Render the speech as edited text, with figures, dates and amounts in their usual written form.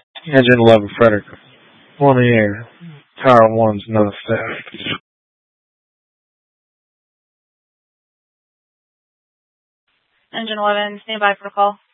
Engine 11, Frederick. 1 in the air. Tower 1's not a staff. Engine 11, stand by for call.